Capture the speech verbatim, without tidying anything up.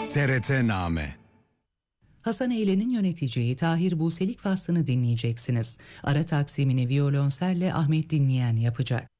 T R T-Name. Hasan Eylen'in yöneteceği Tahir Buselik faslını dinleyeceksiniz. Ara taksimini viyolonselle Ahmet Dinleyen yapacak.